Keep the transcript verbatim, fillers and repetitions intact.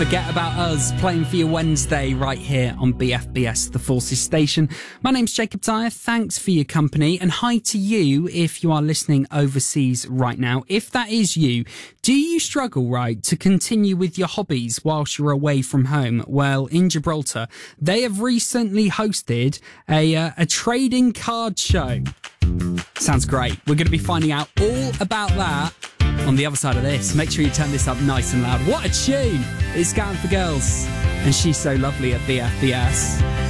Forget About Us, playing for you Wednesday right here on B F B S, the Forces Station. My name's Jacob Dyer. Thanks for your company, and hi to you if you are listening overseas right now. If that is you, do you struggle, right, to continue with your hobbies whilst you're away from home? Well, in Gibraltar, they have recently hosted a, uh, a trading card show. Sounds great. We're going to be finding out all about that on the other side of this. Make sure you turn this up nice and loud. What a tune! It's Scouting for Girls, and She's So Lovely at B F B S.